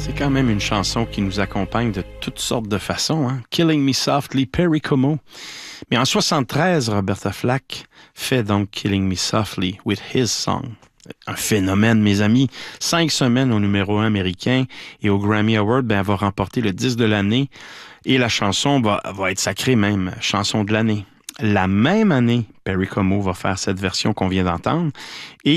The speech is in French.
C'est quand même une chanson qui nous accompagne de toutes sortes de façons. Hein? Killing Me Softly, Perry Como. Mais en 73, Roberta Flack fait donc Killing Me Softly with His Song. Un phénomène, mes amis. 5 semaines au numéro 1 américain et au Grammy Award, elle va remporter le 10 de l'année et la chanson va être sacrée même, chanson de l'année. La même année, Perry Como va faire cette version qu'on vient d'entendre et